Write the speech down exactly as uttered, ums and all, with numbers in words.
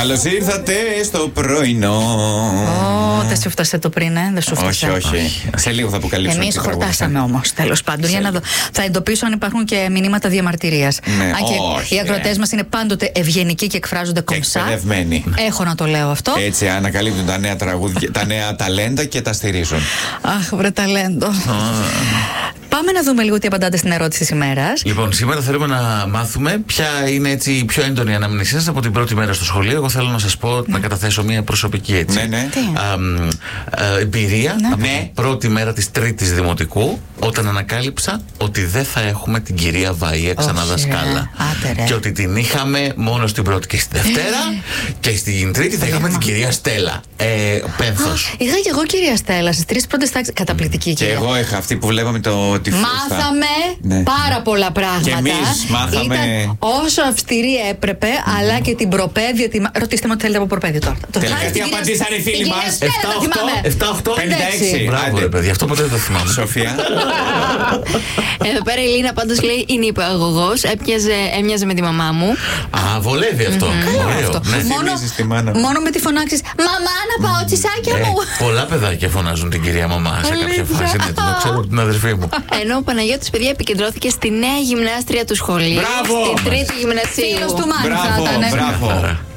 Καλώς ήρθατε στο πρωινό. Ω, δεν σου φτάσε το πριν, ε? Δεν σου φτάσε. Όχι, όχι. Σε λίγο θα αποκαλύψω. Εμείς χορτάσαμε όμως, τέλος πάντων. Για να δω. Θα εντοπίσω αν υπάρχουν και μηνύματα διαμαρτυρίας. Ναι, αν και όχι, οι ακροατές μας είναι πάντοτε ευγενικοί και εκφράζονται κομψά. Εκπαιδευμένοι. Έχω να το λέω αυτό. Έτσι, ανακαλύπτουν τα νέα τραγούδια, τα νέα ταλέντα και τα στηρίζουν. Αχ, βρε ταλέντο. Πάμε να δούμε λίγο τι απαντάτε στην ερώτηση της ημέρας. Λοιπόν, σήμερα θέλουμε να μάθουμε ποια είναι έτσι η πιο έντονη ανάμνησή σας από την πρώτη μέρα στο σχολείο. Εγώ θέλω να σας πω, ναι. να καταθέσω μια προσωπική έτσι. Ναι, ναι. Α, α, εμπειρία ναι. από ναι. την πρώτη μέρα της τρίτης δημοτικού, όταν ανακάλυψα ότι δεν θα έχουμε την κυρία Βαΐα ξανά δασκάλα. Και ότι την είχαμε μόνο στην πρώτη και στη Δευτέρα και στην τρίτη θα είχαμε την κυρία Στέλλα. Ε, πένθος. Είχα και εγώ κυρία Στέλλα στις τρεις πρώτες τάξεις. Καταπληκτική Και κυρία. εγώ είχα αυτή που βλέπαμε το τυφλό. Μάθαμε ναι. πάρα πολλά πράγματα. Και εμείς μάθαμε. Ήταν όσο αυστηρή έπρεπε, mm. αλλά και την προπαίδεια. Τη... Ρωτήστε με ό,τι θέλετε από προπαίδεια τώρα. Τελικά τι απαντήσαν οι φίλοι μας? επτά οκτώ πενήντα έξι. Μπράβο, ρε παιδί, αυτό ποτέ δεν το θυμάμαι. Σοφία. Εδώ πέρα η Λίνα πάντως λέει είναι υπηαγωγός. Έμοιαζε με τη μαμά μου. Α, βολεύει αυτό. Ωραίο. Μόνο με τη φωνάξεις μαμά να πάω τσισάκια μου. Πολλά παιδάκια φωνάζουν την κυρία μαμά σε κάποια φάση. Ναι, το ξέρω από την αδερφή μου. Ενώ ο Παναγιώτης, παιδιά, επικεντρώθηκε στη νέα γυμνάστρια του σχολείου. Μπράβο! Στην τρίτη γυμνασίου. Φίλος του Μάνου θα ήταν. Μπράβο, μπράβο.